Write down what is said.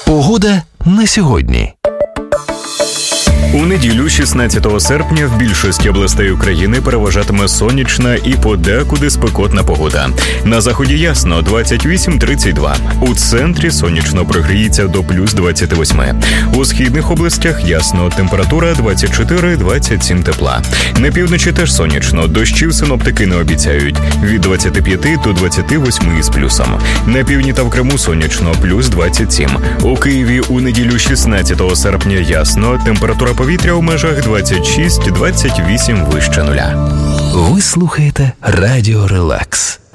Погода на сьогодні. У неділю, 16 серпня, в більшості областей України переважатиме сонячна і подекуди спекотна погода. На заході ясно – 28-32. У центрі сонячно прогріється до плюс 28. У східних областях ясно – температура 24-27 тепла. На півночі теж сонячно, дощів синоптики не обіцяють. Від 25 до 28 із плюсом. На півдні та в Криму сонячно – плюс 27. У Києві у неділю, 16 серпня ясно, температура повітря у межах 26-28 вище нуля. Ви слухаєте Радіо Релакс.